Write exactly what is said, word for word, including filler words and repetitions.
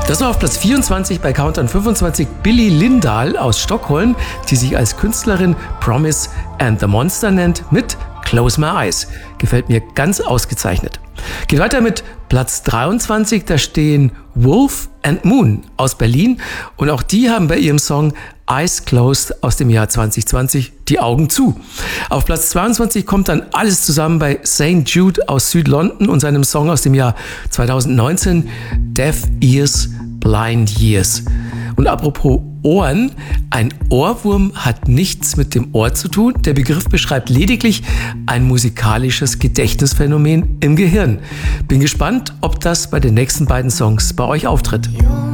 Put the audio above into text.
Das war auf Platz vierundzwanzig bei Countdown fünfundzwanzig Billy Lindahl aus Stockholm, die sich als Künstlerin Promise and the Monster nennt, mit Close My Eyes. Gefällt mir ganz ausgezeichnet. Geht weiter mit Platz dreiundzwanzig, da stehen Wolf and Moon aus Berlin und auch die haben bei ihrem Song Eyes Closed aus dem Jahr zwanzig zwanzig die Augen zu. Auf Platz zweiundzwanzig kommt dann alles zusammen bei Saint Jude aus Süd-London und seinem Song aus dem Jahr zweitausendneunzehn Deaf Ears, Blind Years. Und apropos Ohren, ein Ohrwurm hat nichts mit dem Ohr zu tun. Der Begriff beschreibt lediglich ein musikalisches Gedächtnisphänomen im Gehirn. Bin gespannt, ob das bei den nächsten beiden Songs bei euch auftritt.